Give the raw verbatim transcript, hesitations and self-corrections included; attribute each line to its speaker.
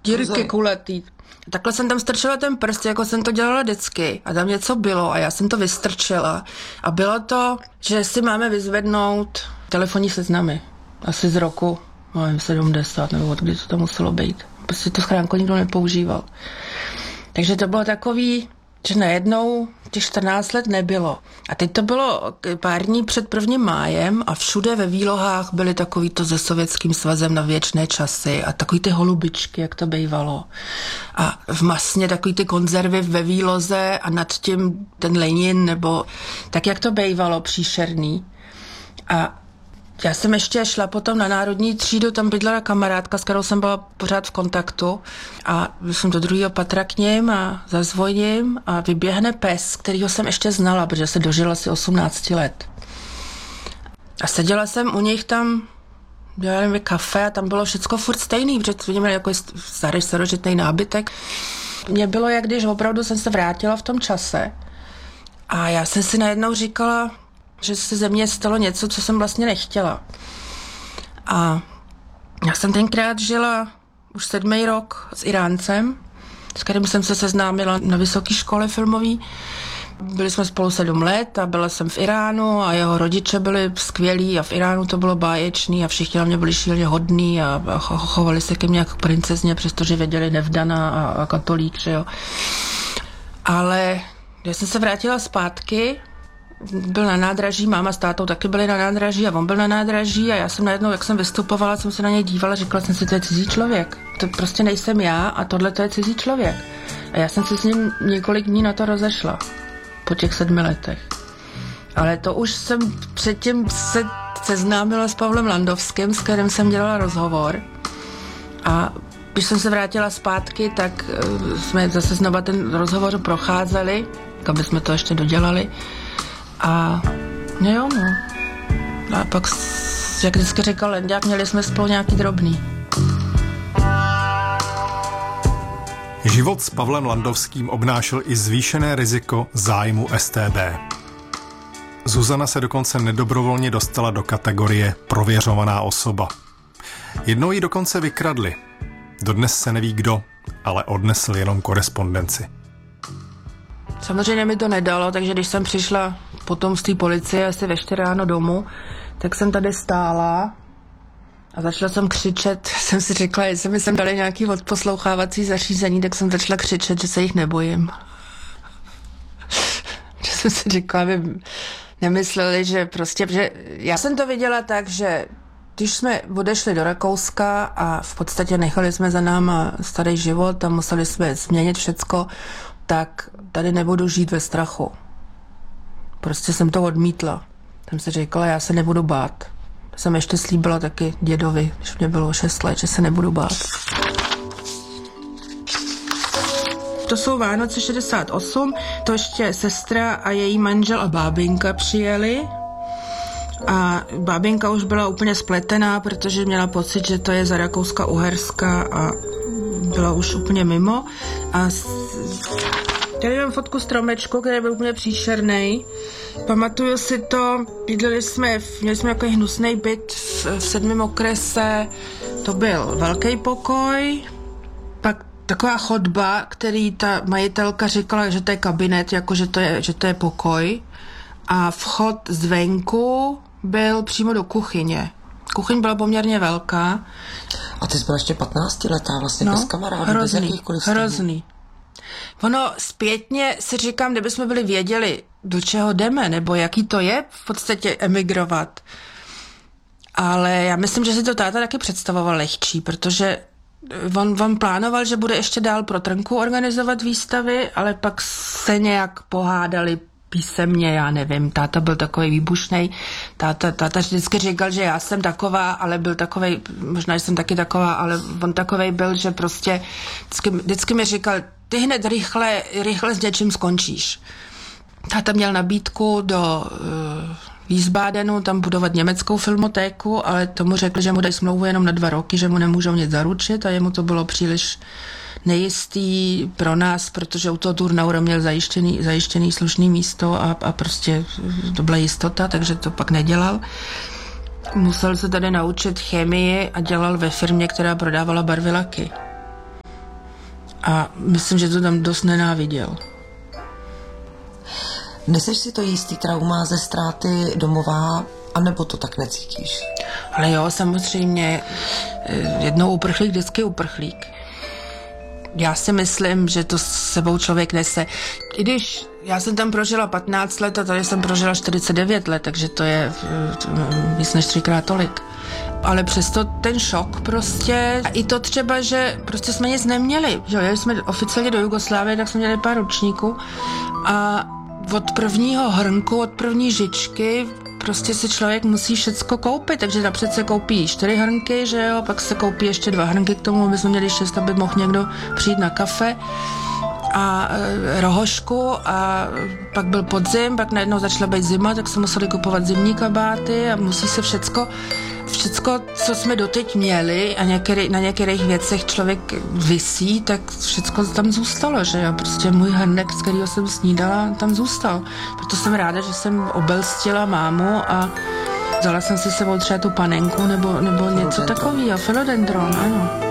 Speaker 1: dírky kulatý. Takhle jsem tam strčila ten prst, jako jsem to dělala vždycky. A tam něco bylo a já jsem to vystrčila. A bylo to, že si máme vyzvednout telefonní seznamy. Asi z roku, nevím, sedmdesát nebo od kdy to muselo být. Prostě to schránko nikdo nepoužíval. Takže to bylo takový, že najednou těch čtrnáct let nebylo. A teď to bylo pár dní před prvním májem a všude ve výlohách byly takový to se Sovětským svazem na věčné časy a takový ty holubičky, jak to bývalo. A v masně takový ty konzervy ve výloze a nad tím ten Lenin, nebo tak, jak to bývalo, příšerný. A já jsem ještě šla potom na Národní třídu, tam bydlela kamarádka, s kterou jsem byla pořád v kontaktu a jsem do druhého patra k ním a zazvoním a vyběhne pes, kterýho jsem ještě znala, protože se dožila asi osmnáct let. A seděla jsem u nich tam, dělali mi kafe a tam bylo všecko furt stejný, protože oni měli jako starý starožitný nábytek. Mně bylo, jak když opravdu jsem se vrátila v tom čase a já jsem si najednou říkala, že se ze mě stalo něco, co jsem vlastně nechtěla. A já jsem tenkrát žila už sedmý rok s Iráncem, s kterým jsem se seznámila na vysoké škole filmové. Byli jsme spolu sedm let a byla jsem v Iránu a jeho rodiče byli skvělí a v Iránu to bylo báječný a všichni na mě byli šíleně hodní a chovali se ke mně jako princezně, přestože věděli nevdaná a, a katolík, že jo. Ale když jsem se vrátila zpátky, byl na nádraží, máma s tátou taky byli na nádraží a on byl na nádraží a já jsem najednou, jak jsem vystupovala, jsem se na něj dívala, říkala jsem si, to je cizí člověk. To prostě nejsem já a tohle to je cizí člověk. A já jsem se s ním několik dní na to rozešla. Po těch sedmi letech. Ale to už jsem předtím se seznámila s Pavlem Landovským, s kterým jsem dělala rozhovor. A když jsem se vrátila zpátky, tak jsme zase znova ten rozhovor procházeli, aby jsme to ještě dodělali. A no jo, no. A pak, jak vždycky říkal Lendák, měli jsme spolu nějaký drobný.
Speaker 2: Život s Pavlem Landovským obnášel i zvýšené riziko zájmu S T B. Zuzana se dokonce nedobrovolně dostala do kategorie prověřovaná osoba. Jednou ji dokonce vykradli. Dodnes se neví kdo, ale odnesl jenom korespondenci.
Speaker 1: Samozřejmě mi to nedalo, takže když jsem přišla potom z té policie asi ve čtyři ráno domů, tak jsem tady stála a začala jsem křičet. Jsem si řekla, jestli mi sem dali nějaký odposlouchávací zařízení, tak jsem začala křičet, že se jich nebojím. Že jsem si řekla, aby nemysleli, že prostě, že já jsem to viděla tak, že když jsme odešli do Rakouska a v podstatě nechali jsme za náma starý život a museli jsme změnit všecko, tak tady nebudu žít ve strachu. Prostě jsem to odmítla. Jsem si říkala, já se nebudu bát. Jsem ještě slíbila taky dědovi, když mě bylo šest let, že se nebudu bát. To jsou Vánoce šedesát osm, to ještě sestra a její manžel a bábinka přijeli. A bábinka už byla úplně spletená, protože měla pocit, že to je za Rakouska-Uherska a byla už úplně mimo. A tady mám fotku stromečku, který byl úplně příšernej. Pamatuju si to, bydleli jsme, měli jsme takový hnusný byt v, v sedmém okrese. To byl velký pokoj, pak taková chodba, který ta majitelka říkala, že to je kabinet, jako že to je, že to je pokoj. A vchod zvenku byl přímo do kuchyně. Kuchyň byla poměrně velká.
Speaker 3: A ty jsi byla ještě patnáctiletá, vlastně no, bez kamarádů,
Speaker 1: hrozný,
Speaker 3: bez jakýchkoliv stavů.
Speaker 1: Hrozný. Ono zpětně si říkám, kdyby jsme byli věděli, do čeho jdeme, nebo jaký to je v podstatě emigrovat. Ale já myslím, že si to táta taky představoval lehčí, protože on, on plánoval, že bude ještě dál pro Trnku organizovat výstavy, ale pak se nějak pohádali písemně, já nevím, táta byl takový výbušnej, táta, táta vždycky říkal, že já jsem taková, ale byl takovej, možná, že jsem taky taková, ale on takovej byl, že prostě vždycky, vždycky mi říkal, ty hned rychle, rychle s něčím skončíš. Táta měl nabídku do uh, Wiesbadenu tam budovat německou filmotéku, ale tomu řekli, že mu dají smlouvu jenom na dva roky, že mu nemůžou nic zaručit a jemu to bylo příliš nejistý pro nás, protože u toho Turnauera měl zajištěný, zajištěný slušný místo a, a prostě to byla jistota, takže to pak nedělal. Musel se tady naučit chemii a dělal ve firmě, která prodávala barvilaky. A myslím, že to tam dost nenáviděl.
Speaker 3: Neseš si to jistý trauma ze ztráty domova, anebo to tak necítíš?
Speaker 1: Ale jo, samozřejmě, jednou uprchlík, vždycky uprchlík. Já si myslím, že to s sebou člověk nese. I když já jsem tam prožila patnáct let a tady jsem prožila čtyřicet devět let, takže to je víc než třikrát tolik. Ale přesto ten šok prostě, a i to třeba, že prostě jsme nic neměli. Že jeli jsme oficiálně do Jugoslávie, tak jsme měli pár ročníků a od prvního hrnku, od první žičky prostě si člověk musí všecko koupit, takže napřed se koupí čtyři hrnky, že jo, pak se koupí ještě dva hrnky k tomu, aby jsme měli šest, aby mohl někdo přijít na kafe a e, rohošku a pak byl podzim, pak najednou začala být zima, tak se museli kupovat zimní kabáty a musí se všecko, všecko, co jsme doteď měli a některý, na některých věcech člověk visí, tak všecko tam zůstalo, že jo, prostě můj hrnek, z kterého jsem snídala, tam zůstal. Proto jsem ráda, že jsem obelstila mámu a vzala jsem si sebou třeba tu panenku nebo, nebo něco takového, philodendron, ano.